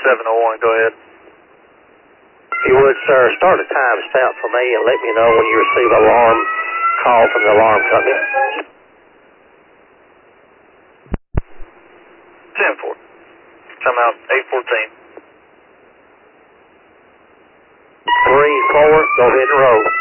701, go ahead. If you would, sir, start a timestamp for me and let me know when you receive an alarm call from the alarm company. 10-4. Come out 814. 3-4, go ahead and roll.